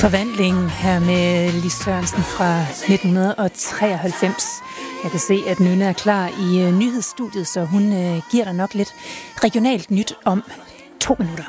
Forvandling her med Lis Sørensen fra 1993. Jeg kan se, at Nynne er klar i nyhedsstudiet, så hun giver dig nok lidt regionalt nyt om 2 minutter.